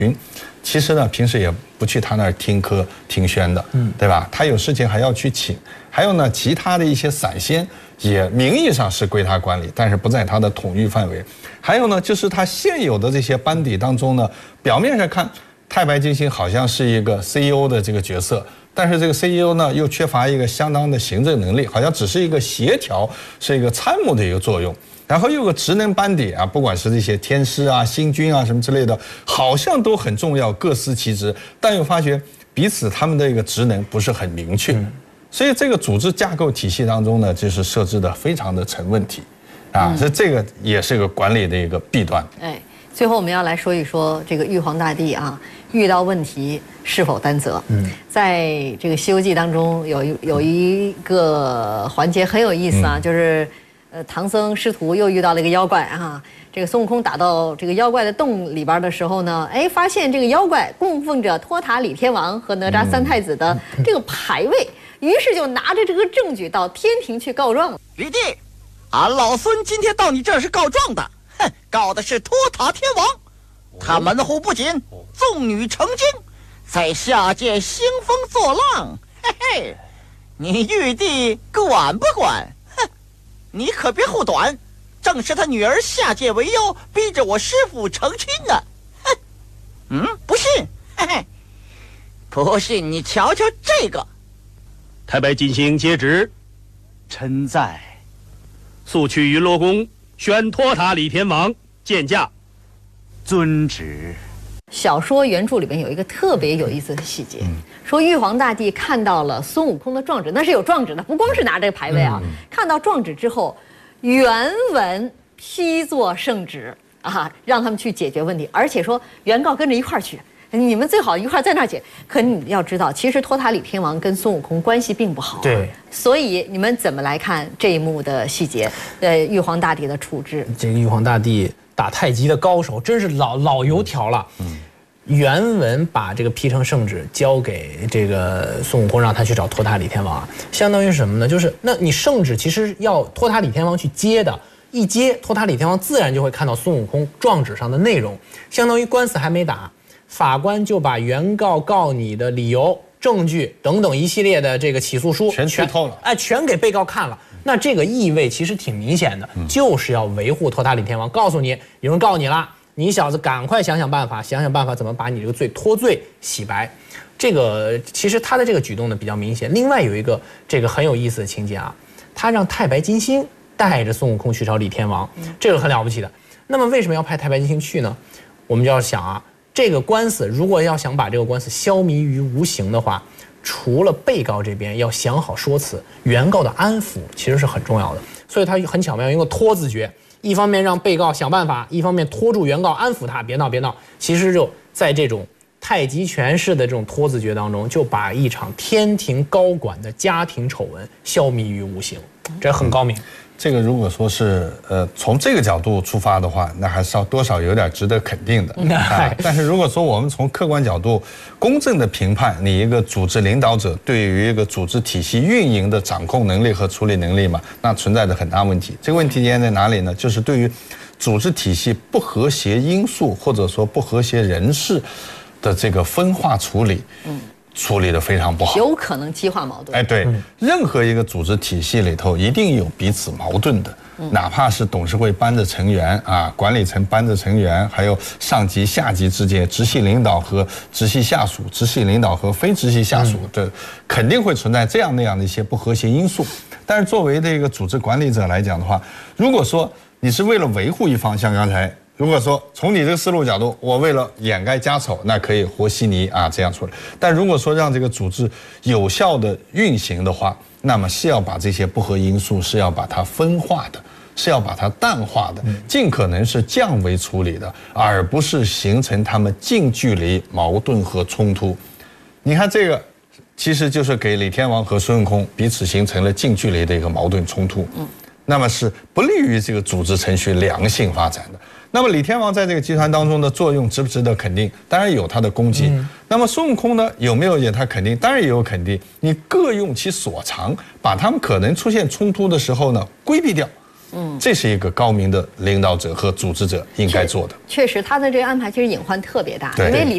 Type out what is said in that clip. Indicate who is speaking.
Speaker 1: 其实呢，平时也不去他那儿听课听宣的，对吧？他有事情还要去请。还有呢，其他的一些散仙也名义上是归他管理，但是不在他的统御范围。还有呢，就是他现有的这些班底当中呢，表面上看太白金星好像是一个 CEO 的这个角色，但是这个 CEO 呢又缺乏一个相当的行政能力，好像只是一个协调，是一个参谋的一个作用。然后又有个职能班底啊，不管是这些天师啊、星君啊什么之类的，好像都很重要，各司其职，但又发觉彼此他们的一个职能不是很明确，所以这个组织架构体系当中呢，就是设置的非常的成问题，啊，所以这个也是个管理的一个弊端。
Speaker 2: 哎，最后我们要来说一说这个玉皇大帝啊，遇到问题是否担责？在这个《西游记》当中有一个环节很有意思啊，就是唐僧师徒又遇到了一个妖怪啊。这个孙悟空打到这个妖怪的洞里边的时候呢，哎，发现这个妖怪供奉着托塔李天王和哪吒三太子的这个牌位，于是就拿着这个证据到天庭去告状了。
Speaker 3: 玉帝，俺老孙今天到你这儿是告状的，告的是托塔天王，他门户不仅，纵女成精，在下界兴风作浪，嘿嘿，你玉帝管不管？哼，你可别护短。正是他女儿下界为妖，逼着我师父成亲呢。哼，不信，嘿嘿，不信你瞧瞧这个。
Speaker 4: 太白金星接旨，
Speaker 5: 臣在。
Speaker 4: 速去云罗宫宣托塔李天王见驾。
Speaker 5: 遵旨。
Speaker 2: 小说原著里面有一个特别有意思的细节，说玉皇大帝看到了孙悟空的状纸，那是有状纸的，不光是拿这个牌位啊，看到状纸之后，原文批作圣旨啊，让他们去解决问题，而且说原告跟着一块儿去，你们最好一块儿在那儿解。可你要知道，其实托塔李天王跟孙悟空关系并不好，
Speaker 6: 对，
Speaker 2: 所以你们怎么来看这一幕的细节？玉皇大帝的处置，
Speaker 6: 这个玉皇大帝打太极的高手，真是老油条了。原文把这个批成圣旨交给这个孙悟空，让他去找托塔李天王，相当于是什么呢？就是那你圣旨其实要托塔李天王去接的，一接托塔李天王自然就会看到孙悟空状纸上的内容，相当于官司还没打，法官就把原告告你的理由、证据等等一系列的这个起诉书
Speaker 1: 全剧透了，
Speaker 6: 哎，全给被告看了。那这个意味其实挺明显的，就是要维护托塔李天王，告诉你有人告你了。你小子赶快想想办法怎么把你这个罪脱罪洗白。这个其实他的这个举动呢比较明显。另外有一个这个很有意思的情节啊，他让太白金星带着孙悟空去找李天王，这个很了不起的。那么为什么要派太白金星去呢？我们就要想啊，这个官司如果要想把这个官司消弭于无形的话，除了被告这边要想好说辞，原告的安抚其实是很重要的。所以他很巧妙用一个拖字诀。一方面让被告想办法，一方面拖住原告，安抚他，别闹别闹。其实就在这种太极拳式的这种拖字诀当中，就把一场天庭高管的家庭丑闻消弭于无形，这很高明。
Speaker 1: 这个如果说是从这个角度出发的话，那还是要多少有点值得肯定的。但是如果说我们从客观角度公正的评判你一个组织领导者对于一个组织体系运营的掌控能力和处理能力嘛，那存在着很大问题。这个问题点在哪里呢？就是对于组织体系不和谐因素或者说不和谐人士的这个分化处理。处理得非常不好，
Speaker 2: 有可能激化矛盾。
Speaker 1: 哎，对，任何一个组织体系里头一定有彼此矛盾的，哪怕是董事会班的成员啊，管理层班的成员，还有上级下级之间，直系领导和直系下属，直系领导和非直系下属，这肯定会存在这样那样的一些不和谐因素。但是作为这个组织管理者来讲的话，如果说你是为了维护一方，像刚才。如果说从你这个思路角度，我为了掩盖家丑，那可以和稀泥啊这样处理。但如果说让这个组织有效的运行的话，那么是要把这些不合因素是要把它分化的，是要把它淡化的，尽可能是降维处理的，而不是形成他们近距离矛盾和冲突。你看这个，其实就是给李天王和孙悟空彼此形成了近距离的一个矛盾冲突。那么是不利于这个组织程序良性发展的。那么李天王在这个集团当中的作用值不值得肯定？当然有他的功绩。那么孙悟空呢，有没有也他肯定？当然也有肯定。你各用其所长，把他们可能出现冲突的时候呢规避掉。这是一个高明的领导者和组织者应该做的。
Speaker 2: 确实，他的这个安排其实隐患特别大，因为李